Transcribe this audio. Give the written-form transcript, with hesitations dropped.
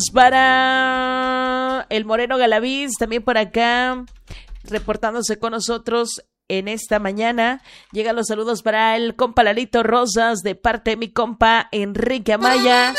Para el Moreno Galaviz, también por acá, reportándose con nosotros en esta mañana. Llegan los saludos para el compa Lalito Rosas, de parte de mi compa Enrique Amaya.